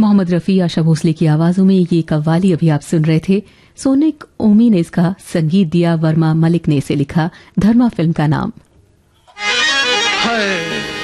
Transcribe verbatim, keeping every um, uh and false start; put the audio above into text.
मोहम्मद रफी, आशा भोसले की आवाजों में ये कव्वाली अभी आप सुन रहे थे। सोनिक ओमी ने इसका संगीत दिया, वर्मा मलिक ने इसे लिखा। धर्मा फिल्म का नाम।